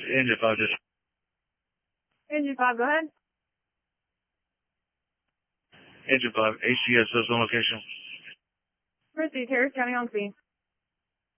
Engine 5, just. Engine 5, go ahead. Engine 5, HCS, on location. Proceed, Harris County on scene.